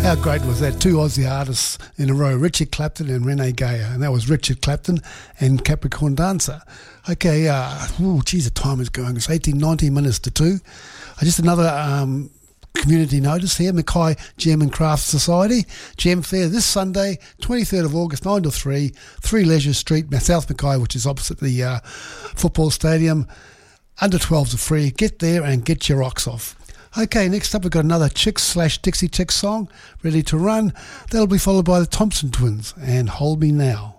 How great was that? Two Aussie artists in a row, Richard Clapton and Renee Gayer, and that was Richard Clapton and Capricorn Dancer. Okay, the time is going. It's 19 minutes to 2. Just another community notice here, Mackay Gem and Craft Society Gem Fair this Sunday, 23rd of August, 9 to 3, 3 Leisure Street, South Mackay, which is opposite the football stadium. Under 12s are free. Get there and get your rocks off. Okay, next up we've got another Chicks/Dixie Chicks song ready to run. That'll be followed by the Thompson Twins and Hold Me Now.